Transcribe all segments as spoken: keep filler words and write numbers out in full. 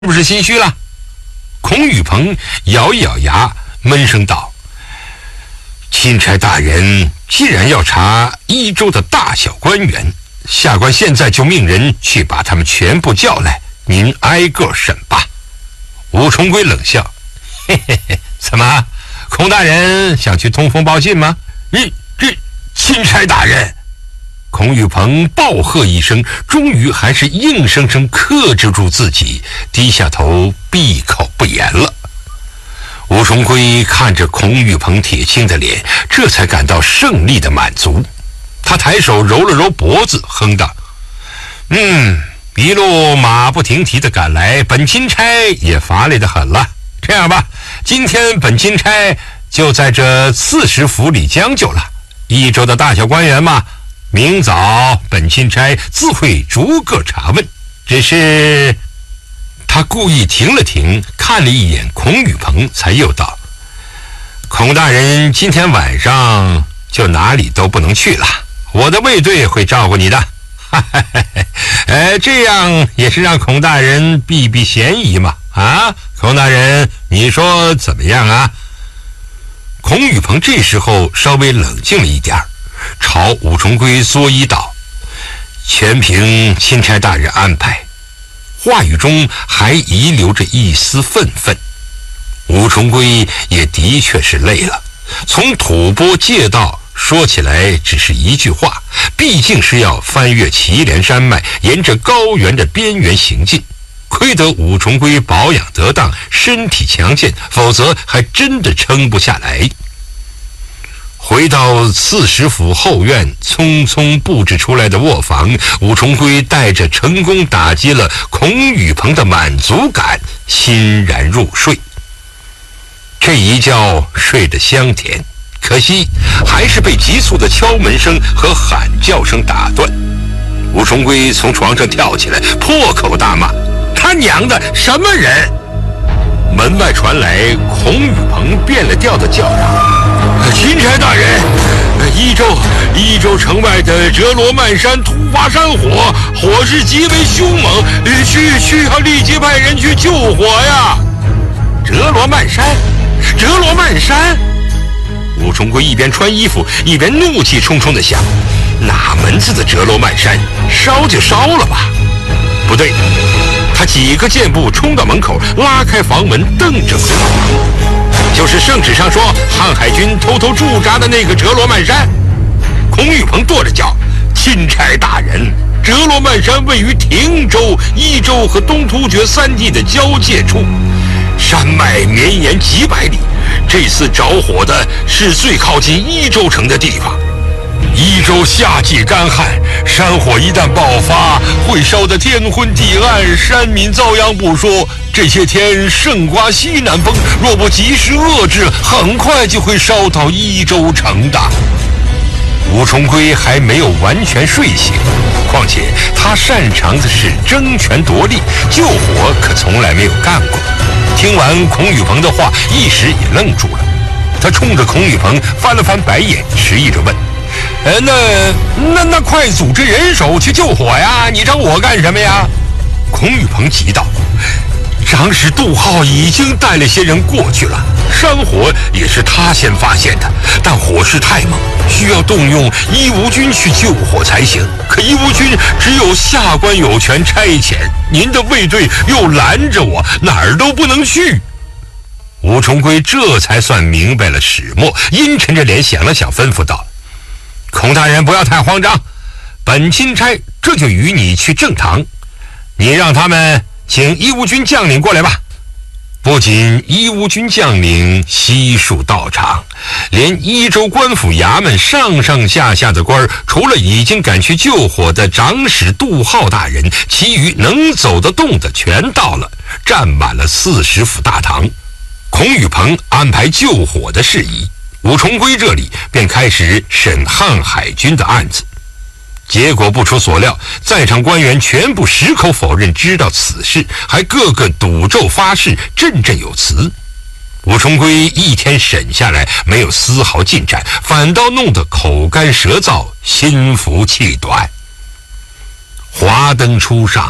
不是心虚了？孔宇鹏咬一咬牙，闷声道：“钦差大人，既然要查益州的大小官员，下官现在就命人去把他们全部叫来，您挨个审吧。”吴重圭冷笑：“嘿嘿嘿，怎么，孔大人想去通风报信吗？”“你这钦差大人！”孔宇鹏暴喝一声，终于还是硬生生克制住自己，低下头闭口不言了。吴重圭看着孔宇鹏铁青的脸，这才感到胜利的满足。他抬手揉了揉脖子，哼道：“嗯，一路马不停蹄地赶来，本钦差也乏累得很了。这样吧，今天本钦差就在这刺史府里将就了。益州的大小官员嘛，明早本钦差自会逐个查问。只是……”他故意停了停，看了一眼孔宇鹏，才又道：“孔大人今天晚上就哪里都不能去了，我的卫队会照顾你的。哈哈哈哈，呃，这样也是让孔大人避避嫌疑嘛。啊，孔大人，你说怎么样啊？”孔宇鹏这时候稍微冷静了一点，朝吴重圭作揖道：“全凭钦差大人安排。”话语中还遗留着一丝愤愤。吴重圭也的确是累了，从吐蕃借道说起来只是一句话，毕竟是要翻越祁连山脉，沿着高原的边缘行进。亏得吴重圭保养得当，身体强健，否则还真的撑不下来。回到刺史府后院，匆匆布置出来的卧房，吴重圭带着成功打击了孔宇鹏的满足感，欣然入睡。这一觉睡得香甜，可惜还是被急促的敲门声和喊叫声打断。吴重圭从床上跳起来，破口大骂：“他娘的，什么人！”门外传来孔宇鹏变了调的叫嚷：“钦差大人，益州益州城外的折罗曼山突发山火，火势极为凶猛，需需要立即派人去救火呀！”折罗曼山，折罗曼山！吴重圭一边穿衣服，一边怒气冲冲地想：哪门子的折罗曼山，烧就烧了吧？不对，他几个箭步冲到门口，拉开房门，瞪着孔宇鹏，就是圣旨上说汉海军偷偷驻扎的那个折罗曼山。孔宇鹏跺着脚：“钦差大人，折罗曼山位于亭州、益州和东突厥三地的交界处，山脉绵延几百里。这次着火的是最靠近益州城的地方。益州夏季干旱，山火一旦爆发，会烧得天昏地暗，山民遭殃不说，这些天盛刮西南风，若不及时遏制，很快就会烧到益州城的。”吴重圭还没有完全睡醒，况且他擅长的是争权夺利，救火可从来没有干过。听完孔宇鹏的话，一时也愣住了。他冲着孔宇鹏翻了翻白眼，迟疑着问：“呃，那那那快组织人手去救火呀！你找我干什么呀？”孔宇鹏急道：“长史杜浩已经带了些人过去了，山火也是他先发现的，但火势太猛，需要动用义乌军去救火才行。可义乌军只有下官有权差遣，您的卫队又拦着我，哪儿都不能去。”吴重圭这才算明白了始末，阴沉着脸想了想，吩咐道：“孔大人不要太慌张，本钦差这就与你去正堂，你让他们请义乌军将领过来吧。”不仅义乌军将领悉数到场，连益州官府衙门上上下下的官，除了已经赶去救火的长史杜浩大人，其余能走得动的全到了，站满了刺史府大堂。孔宇鹏安排救火的事宜，吴重圭这里便开始审汉海军的案子。结果不出所料，在场官员全部矢口否认知道此事，还个个赌咒发誓，振振有词。吴重圭一天审下来，没有丝毫进展，反倒弄得口干舌燥，心浮气短。华灯初上，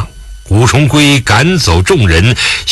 吴重圭赶走众人，